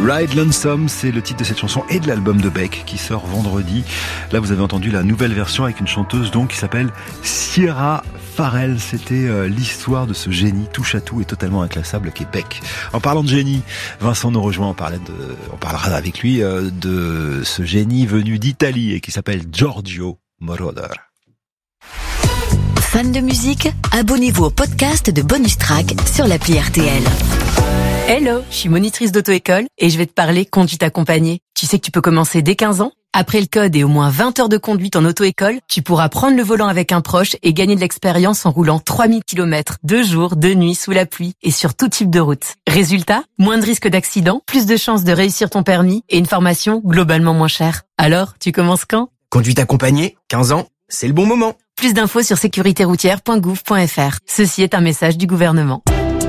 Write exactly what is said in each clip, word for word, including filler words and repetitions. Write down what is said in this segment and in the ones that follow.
Ride Lonesome, c'est le titre de cette chanson et de l'album de Beck qui sort vendredi. Là, vous avez entendu la nouvelle version avec une chanteuse donc qui s'appelle Sierra Farrell. C'était euh, l'histoire de ce génie touche à tout et totalement inclassable qu'est Beck. En parlant de génie, Vincent nous rejoint. On, parlait de, on parlera avec lui euh, de ce génie venu d'Italie et qui s'appelle Giorgio Moroder. Fan de musique, abonnez-vous au podcast de Bonus Track sur l'appli R T L. Hello, je suis monitrice d'auto-école et je vais te parler conduite accompagnée. Tu sais que tu peux commencer dès quinze ans. Après le code et au moins vingt heures de conduite en auto-école, tu pourras prendre le volant avec un proche et gagner de l'expérience en roulant trois mille kilomètres, deux jours, deux nuits, sous la pluie et sur tout type de route. Résultat, moins de risques d'accident, plus de chances de réussir ton permis et une formation globalement moins chère. Alors, tu commences quand ? Conduite accompagnée, quinze ans, c'est le bon moment. Plus d'infos sur sécurité routière point gouv point f r. Ceci est un message du gouvernement.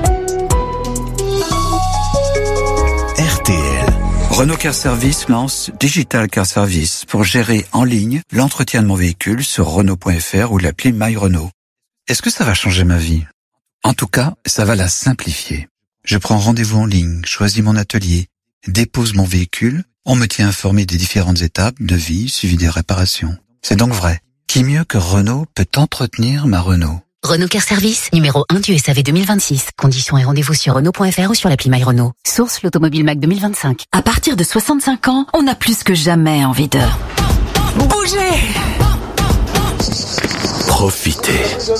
R T L. Renault Car Service lance Digital Car Service pour gérer en ligne l'entretien de mon véhicule sur Renault point f r ou l'appli My Renault. Est-ce que ça va changer ma vie ? En tout cas, ça va la simplifier. Je prends rendez-vous en ligne, choisis mon atelier, dépose mon véhicule, on me tient informé des différentes étapes, devis, suivi des réparations. C'est donc vrai. Qui mieux que Renault peut entretenir ma Renault ? Renault Car Service, numéro un du S A V deux mille vingt-six. Conditions et rendez-vous sur Renault point f r ou sur l'appli My Renault. Source l'Automobile Mac deux mille vingt-cinq. À partir de soixante-cinq ans, on a plus que jamais envie de bouger. Profitez.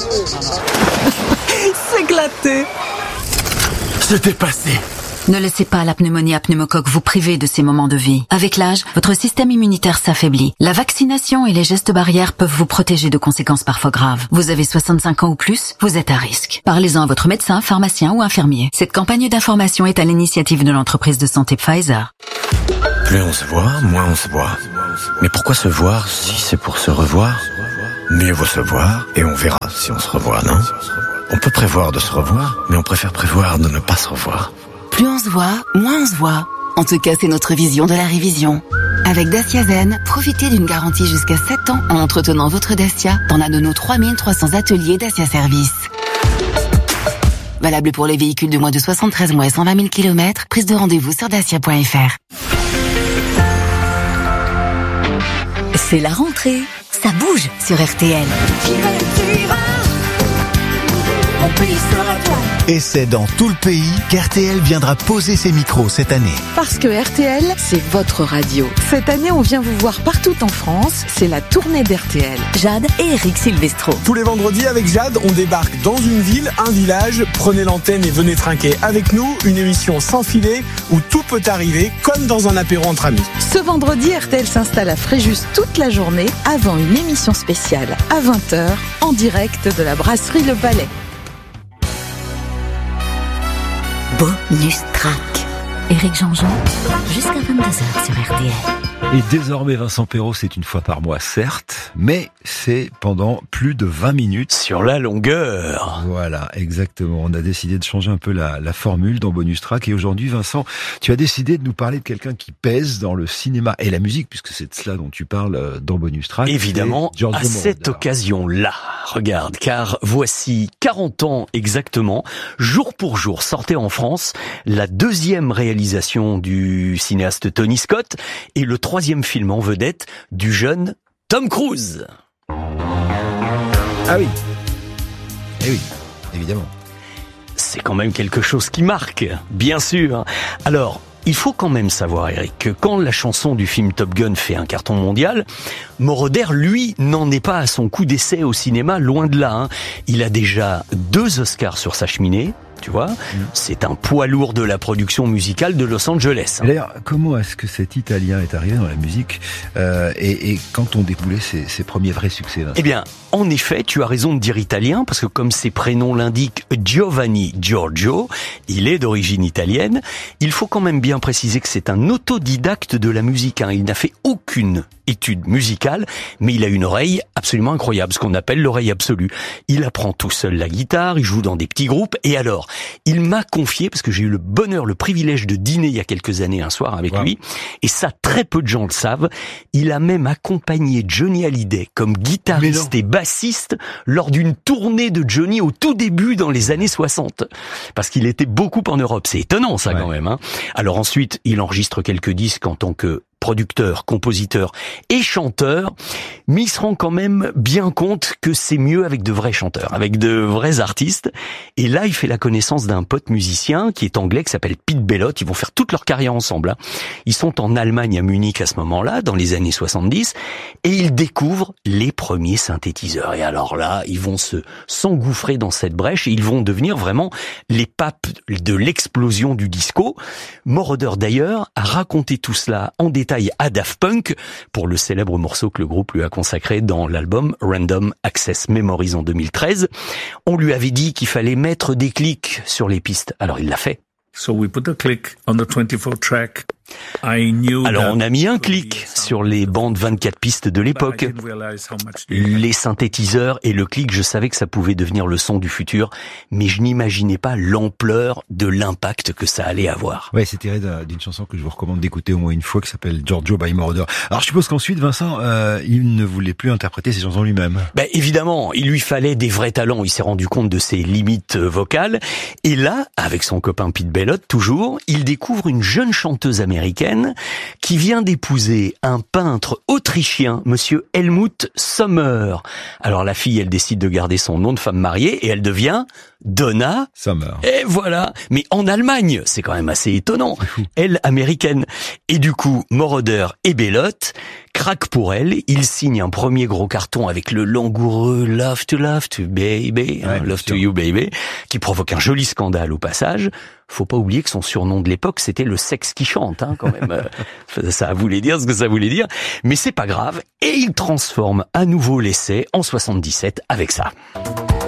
S'éclater. Se dépasser. Ne laissez pas la pneumonie à pneumocoque vous priver de ces moments de vie. Avec l'âge, votre système immunitaire s'affaiblit. La vaccination et les gestes barrières peuvent vous protéger de conséquences parfois graves. Vous avez soixante-cinq ans ou plus, vous êtes à risque. Parlez-en à votre médecin, pharmacien ou infirmier. Cette campagne d'information est à l'initiative de l'entreprise de santé Pfizer. Plus on se voit, moins on se voit. Mais pourquoi se voir si c'est pour se revoir ? Mieux vaut se voir et on verra si on se revoit, non ? On peut prévoir de se revoir, mais on préfère prévoir de ne pas se revoir. Plus on se voit, moins on se voit. En tout cas, c'est notre vision de la révision. Avec Dacia Zen, profitez d'une garantie jusqu'à sept ans en entretenant votre Dacia dans l'un de nos trois mille trois cents ateliers Dacia Service. Valable pour les véhicules de moins de soixante-treize mois et cent vingt mille kilomètres. Prise de rendez-vous sur dacia point f r. C'est la rentrée. Ça bouge sur R T L. Et c'est dans tout le pays qu'R T L viendra poser ses micros cette année. Parce que R T L, c'est votre radio. Cette année, on vient vous voir partout en France. C'est la tournée d'R T L. Jade et Eric Silvestro. Tous les vendredis avec Jade, on débarque dans une ville, un village. Prenez l'antenne et venez trinquer avec nous. Une émission sans filet où tout peut arriver, comme dans un apéro entre amis. Ce vendredi, R T L s'installe à Fréjus toute la journée avant une émission spéciale à vingt heures en direct de la brasserie Le Palais. Bonus Track. Éric Jean-Jean, jusqu'à vingt-deux heures sur R T L. Et désormais, Vincent Perrault, c'est une fois par mois, certes, mais c'est pendant plus de vingt minutes. Sur la longueur. Voilà, exactement. On a décidé de changer un peu la, la formule dans Bonus Track. Et aujourd'hui, Vincent, tu as décidé de nous parler de quelqu'un qui pèse dans le cinéma et la musique, puisque c'est de cela dont tu parles dans Bonus Track. Évidemment, à cette occasion-là. Regarde, car voici quarante ans exactement, jour pour jour, sortait en France la deuxième réalisation du cinéaste Tony Scott et le troisième film en vedette du jeune Tom Cruise. Ah oui. Eh oui, évidemment. C'est quand même quelque chose qui marque, bien sûr. Alors, il faut quand même savoir, Eric, que quand la chanson du film Top Gun fait un carton mondial, Moroder, lui, n'en est pas à son coup d'essai au cinéma, loin de là. Hein. Il a déjà deux Oscars sur sa cheminée. Tu vois, mmh. C'est un poids lourd de la production musicale de Los Angeles. Hein. D'ailleurs, comment est-ce que cet Italien est arrivé dans la musique euh, et, et quand on déboulait ses, ses premiers vrais succès là? Eh bien, en effet, tu as raison de dire italien, parce que comme ses prénoms l'indiquent, Giovanni Giorgio, il est d'origine italienne. Il faut quand même bien préciser que c'est un autodidacte de la musique. Hein. Il n'a fait aucune étude musicale, mais il a une oreille absolument incroyable, ce qu'on appelle l'oreille absolue. Il apprend tout seul la guitare, il joue dans des petits groupes, et alors, il m'a confié, parce que j'ai eu le bonheur, le privilège de dîner il y a quelques années un soir avec wow. lui, et ça très peu de gens le savent, il a même accompagné Johnny Hallyday comme guitariste et bassiste lors d'une tournée de Johnny au tout début dans les années soixante. Parce qu'il était beaucoup en Europe. C'est étonnant ça ouais. quand même. Hein. Alors ensuite, il enregistre quelques disques en tant que producteur, compositeur et chanteur, mais il se rend quand même bien compte que c'est mieux avec de vrais chanteurs, avec de vrais artistes. Et là, il fait la connaissance d'un pote musicien qui est anglais, qui s'appelle Pete Bellotte. Ils vont faire toute leur carrière ensemble. Hein. Ils sont en Allemagne, à Munich à ce moment-là, dans les années soixante-dix, et ils découvrent les premiers synthétiseurs. Et alors là, ils vont se s'engouffrer dans cette brèche et ils vont devenir vraiment les papes de l'explosion du disco. Moroder, d'ailleurs, a raconté tout cela en détail à Daft Punk pour le célèbre morceau que le groupe lui a consacré dans l'album Random Access Memories en deux mille treize. On lui avait dit qu'il fallait mettre des clics sur les pistes. Alors il l'a fait. So we put a click on the twenty-four track. I knew Alors on a mis un clic sur les bandes vingt-quatre pistes de l'époque. Les synthétiseurs et le clic, je savais que ça pouvait devenir le son du futur, mais je n'imaginais pas l'ampleur de l'impact que ça allait avoir. Ouais, c'est tiré d'une chanson que je vous recommande d'écouter au moins une fois, qui s'appelle Giorgio by Moroder. Alors je suppose qu'ensuite, Vincent, euh, il ne voulait plus interpréter ses chansons lui-même. Ben évidemment, il lui fallait des vrais talents. Il s'est rendu compte de ses limites vocales. Et là, avec son copain Pete Bellotte, toujours, il découvre une jeune chanteuse américaine américaine qui vient d'épouser un peintre autrichien, monsieur Helmut Sommer. Alors la fille, elle décide de garder son nom de femme mariée et elle devient Donna Sommer. Et voilà. Mais en Allemagne, c'est quand même assez étonnant. Elle, américaine. Et du coup, Moroder et Bellotte craquent pour elle. Ils signent un premier gros carton avec le langoureux Love to Love to Baby, ouais, hein, Love to You Baby, qui provoque un joli scandale au passage. Faut pas oublier que son surnom de l'époque, c'était le sexe qui chante, hein, quand même. Ça voulait dire ce que ça voulait dire. Mais c'est pas grave. Et il transforme à nouveau l'essai en soixante-dix-sept avec ça.